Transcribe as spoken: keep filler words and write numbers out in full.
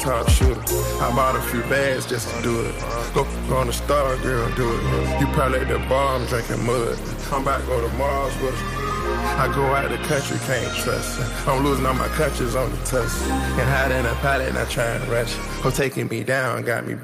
top shooter. I bought a few bags just to do it. Go on the star, girl, do it. You probably at the bar, I'm drinking mud. I'm about to go to Mars with her. I go out the country, can't trust her. I'm losing all my countries on the tuss. And hide in a pilot, and I try and rush her. Her taking me down, got me